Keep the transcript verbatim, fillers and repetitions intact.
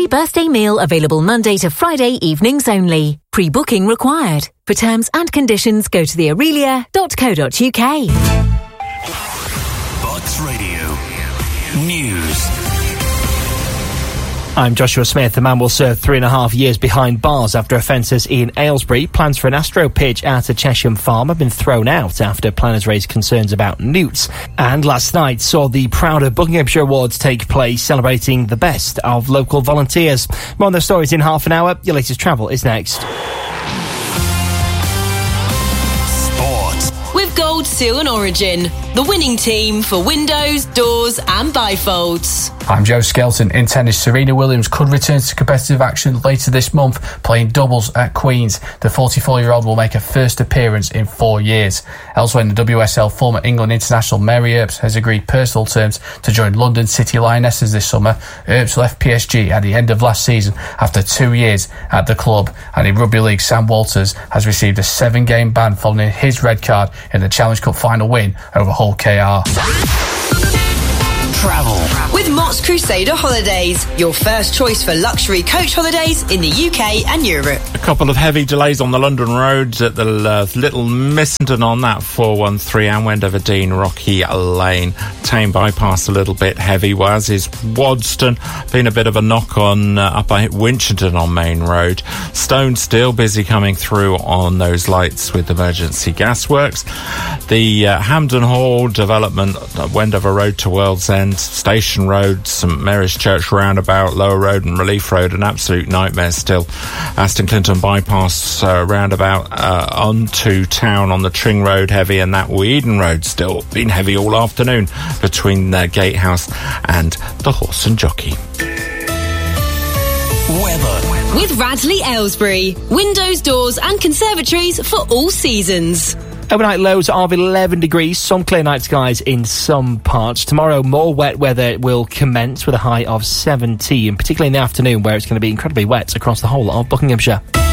birthday meal available Monday to Friday evenings only. Pre-booking required. For terms and conditions, go to the aurelia dot co dot uk. Bucks Radio News. I'm Joshua Smith. The man will serve three and a half years behind bars after offences in Aylesbury. Plans for an Astro pitch at a Chesham farm have been thrown out after planners raised concerns about newts. And last night saw the Prouder Buckinghamshire Awards take place, celebrating the best of local volunteers. More on those stories in half an hour. Your latest travel is next. With Gold Seal and Origin, the winning team for windows, doors and bifolds. I'm Joe Skelton. In tennis, Serena Williams could return to competitive action later this month, playing doubles at Queen's. The forty-four-year-old will make her first appearance in four years. Elsewhere in the W S L, former England international Mary Earps has agreed personal terms to join London City Lionesses this summer. Earps left P S G at the end of last season after two years at the club. And in Rugby League, Sam Walters has received a seven-game ban following his red card in the Challenge Cup final win over Hull K R. Travel with Mott's Crusader Holidays, your first choice for luxury coach holidays in the U K and Europe. A couple of heavy delays on the London roads at the uh, Little Missenden on that four one three and Wendover Dean Rocky Lane. Tame bypass a little bit heavy, as is Wadston. Been a bit of a knock on uh, up at Winchington on Main Road. Stone still busy coming through on those lights with emergency gas works. The uh, Hampden Hall development, uh, Wendover Road to World's End, Station Road, St Mary's Church roundabout, Lower Road and Relief Road, an absolute nightmare still. Aston Clinton bypass uh, roundabout uh, onto town on the Tring Road heavy, and that Weedon Road still been heavy all afternoon between uh, Gatehouse and the Horse and Jockey. Weather with Radley Aylesbury, windows, doors and conservatories for all seasons. Overnight lows of eleven degrees, some clear night skies in some parts. Tomorrow, more wet weather will commence with a high of seventeen, particularly in the afternoon, where it's going to be incredibly wet across the whole of Buckinghamshire.